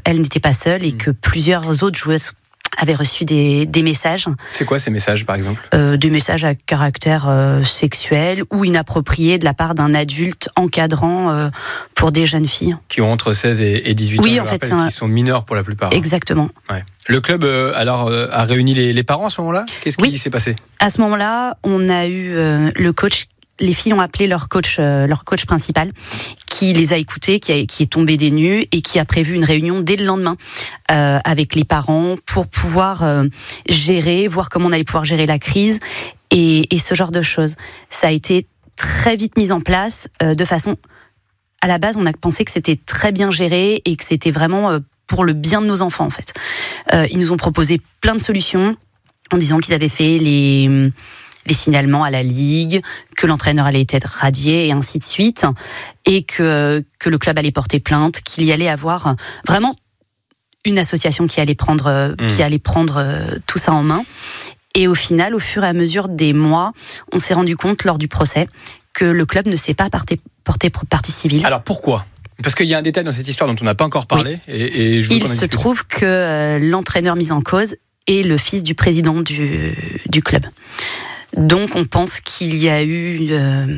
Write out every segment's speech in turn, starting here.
elle n'était pas seule et que plusieurs autres joueuses avaient reçu des messages. C'est quoi ces messages, par exemple ? Des messages à caractère sexuel ou inapproprié de la part d'un adulte encadrant pour des jeunes filles. Qui ont entre 16 et 18 ans, oui, en fait, qui sont mineurs pour la plupart. Exactement. Ouais. Le club a réuni les parents à ce moment-là ? Qu'est-ce qui s'est passé ? À ce moment-là, on a eu le coach. Les filles ont appelé leur coach principal, qui les a écoutées, qui est tombé des nues et qui a prévu une réunion dès le lendemain avec les parents pour pouvoir voir comment on allait pouvoir gérer la crise et ce genre de choses. Ça a été très vite mis en place de façon... À la base, on a pensé que c'était très bien géré et que c'était vraiment pour le bien de nos enfants, en fait. Ils nous ont proposé plein de solutions en disant qu'ils avaient fait les signalements à la Ligue, que l'entraîneur allait être radié et ainsi de suite, et que le club allait porter plainte, qu'il y allait avoir vraiment une association qui allait prendre tout ça en main. Et au final, au fur et à mesure des mois, on s'est rendu compte lors du procès que le club ne s'est pas porté partie civile. Alors pourquoi ? Parce qu'il y a un détail dans cette histoire dont on n'a pas encore parlé. Oui. Et je Il se trouve que l'entraîneur mis en cause est le fils du président du club. Donc on pense qu'il y a eu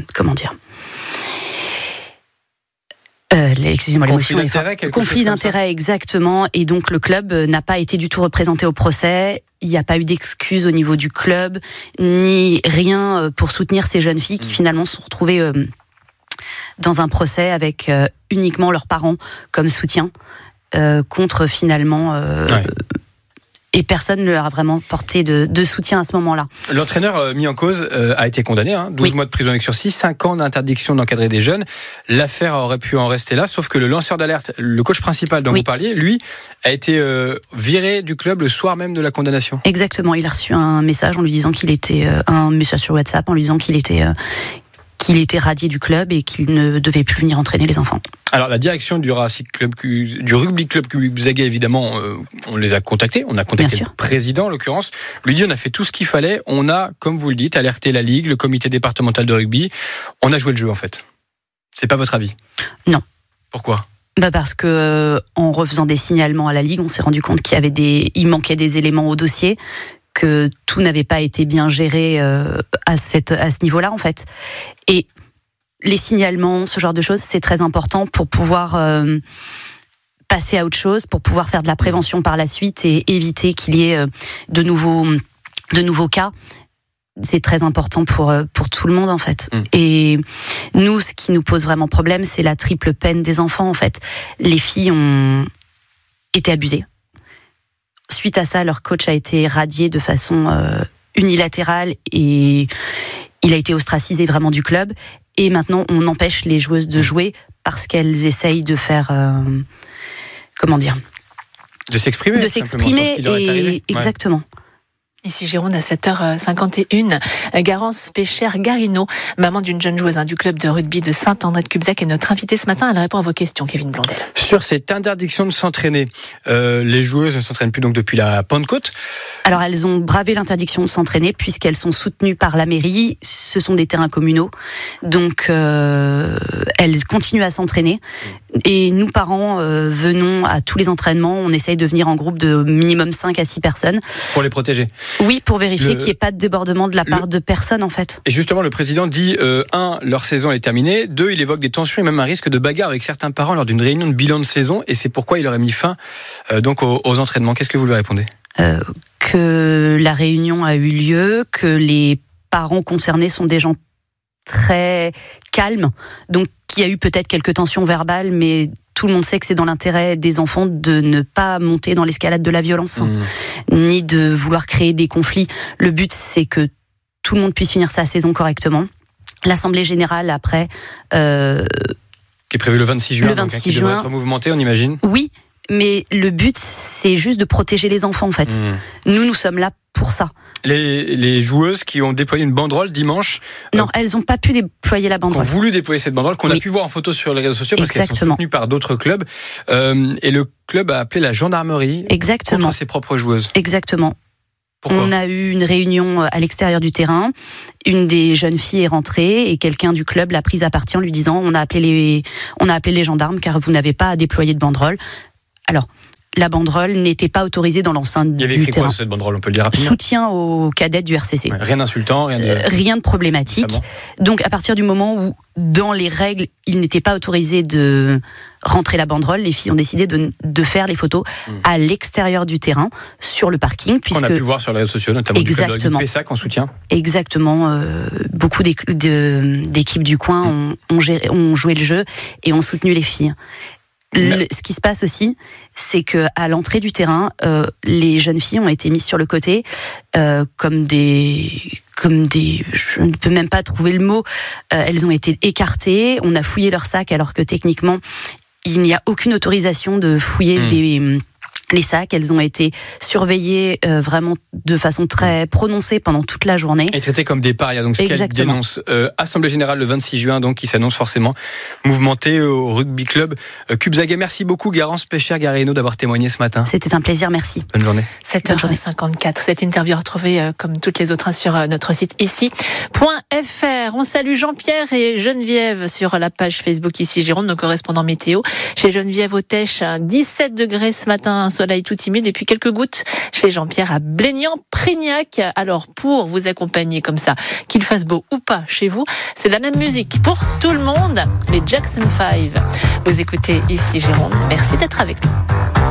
excusez-moi, l'émotion est forte. Conflit d'intérêt, exactement. Et donc le club n'a pas été du tout représenté au procès. Il n'y a pas eu d'excuses au niveau du club, ni rien pour soutenir ces jeunes filles qui finalement se sont retrouvées dans un procès avec uniquement leurs parents comme soutien contre finalement... Et personne ne leur a vraiment porté de soutien à ce moment-là. L'entraîneur mis en cause a été condamné, 12 mois de prison avec sursis, 5 ans d'interdiction d'encadrer des jeunes. L'affaire aurait pu en rester là, sauf que le lanceur d'alerte, le coach principal dont vous parliez, lui, a été viré du club le soir même de la condamnation. Exactement, il a reçu un message en lui disant un message sur WhatsApp en lui disant qu'il était radié du club et qu'il ne devait plus venir entraîner les enfants. Alors la direction du rugby club Zaguet, évidemment, on les a contactés. On a contacté le président, en l'occurrence. Lui dit on a fait tout ce qu'il fallait. On a, comme vous le dites, alerté la Ligue, le comité départemental de rugby. On a joué le jeu en fait. C'est pas votre avis ? Non. Pourquoi ? Parce que en refaisant des signalements à la Ligue, on s'est rendu compte il manquait des éléments au dossier, que tout n'avait pas été bien géré à ce niveau-là en fait. Et les signalements, ce genre de choses, c'est très important pour pouvoir passer à autre chose, pour pouvoir faire de la prévention par la suite et éviter qu'il y ait de nouveaux cas. C'est très important pour tout le monde en fait. Et nous, ce qui nous pose vraiment problème, c'est la triple peine des enfants en fait. Les filles ont été abusées. Suite à ça, leur coach a été radié de façon unilatérale et il a été ostracisé vraiment du club. Et maintenant, on empêche les joueuses de jouer parce qu'elles essayent de faire... De s'exprimer. De s'exprimer, exactement. Ici Gironde à 7h51. Garance Péchère-Garino, maman d'une jeune joueuse du club de rugby de Saint-André-de-Cubzac, est notre invitée ce matin. Elle répond à vos questions, Kevin Blondel. Sur cette interdiction de s'entraîner, les joueuses ne s'entraînent plus donc depuis la Pentecôte. Alors elles ont bravé l'interdiction de s'entraîner puisqu'elles sont soutenues par la mairie. Ce sont des terrains communaux, donc elles continuent à s'entraîner. Et nous parents venons à tous les entraînements. On essaye de venir en groupe de minimum 5 à 6 personnes. Pour les protéger. Oui, pour vérifier qu'il n'y ait pas de débordement de la part de personne en fait. Et justement, le président dit 1, leur saison est terminée. 2, il évoque des tensions et même un risque de bagarre avec certains parents lors d'une réunion de bilan de saison. Et c'est pourquoi il aurait mis fin donc aux entraînements. Qu'est-ce que vous lui répondez ? Que la réunion a eu lieu, que les parents concernés sont des gens très calmes, donc qu'il y a eu peut-être quelques tensions verbales, mais tout le monde sait que c'est dans l'intérêt des enfants de ne pas monter dans l'escalade de la violence, ni de vouloir créer des conflits. Le but, c'est que tout le monde puisse finir sa saison correctement. L'Assemblée générale, après... qui est prévue le 26 juin, qui devrait être mouvementée, on imagine. Oui, mais le but, c'est juste de protéger les enfants, en fait. Nous sommes là pour ça. Les joueuses qui ont déployé une banderole dimanche... Non, elles n'ont pas pu déployer la banderole. Qui ont voulu déployer cette banderole, qu'on a pu voir en photo sur les réseaux sociaux, parce qu'elles sont soutenues par d'autres clubs. Et le club a appelé la gendarmerie contre ses propres joueuses. Exactement. Pourquoi ? On a eu une réunion à l'extérieur du terrain. Une des jeunes filles est rentrée et quelqu'un du club l'a prise à partie en lui disant on a appelé les gendarmes car vous n'avez pas à déployer de banderole. Alors, la banderole n'était pas autorisée dans l'enceinte du terrain. Il y avait écrit quoi cette banderole, on peut le dire rapidement? Soutien aux cadets du RCC. Ouais, rien d'insultant, rien de problématique. Donc à partir du moment où, dans les règles, il n'était pas autorisé de rentrer la banderole, les filles ont décidé de faire les photos à l'extérieur du terrain, sur le parking. On a pu voir sur les réseaux sociaux, notamment du Pessac en soutien. Exactement. Beaucoup d'équipes du coin ont joué le jeu et ont soutenu les filles. Ce qui se passe aussi, c'est qu'à l'entrée du terrain, les jeunes filles ont été mises sur le côté comme des, je ne peux même pas trouver le mot, elles ont été écartées, on a fouillé leur sac alors que techniquement, il n'y a aucune autorisation de fouiller les sacs. Elles ont été surveillées vraiment de façon très prononcée pendant toute la journée. Et traitées comme des parias, donc ce qu'elle dénonce. Assemblée générale le 26 juin, donc, qui s'annonce forcément mouvementée au rugby club Cubzaguais. Merci beaucoup, Garance Péchère-Garino, d'avoir témoigné ce matin. C'était un plaisir, merci. Bonne journée. 7h54. Cette interview retrouvée, comme toutes les autres, sur notre site ici.fr. On salue Jean-Pierre et Geneviève sur la page Facebook Ici Gironde, nos correspondants météo. Chez Geneviève au Tèche, 17 degrés ce matin, un soleil tout timide et puis quelques gouttes chez Jean-Pierre à Blénian-Prégnac. Alors pour vous accompagner comme ça, qu'il fasse beau ou pas chez vous, c'est la même musique pour tout le monde, les Jackson 5. Vous écoutez Ici Gironde. Merci d'être avec nous.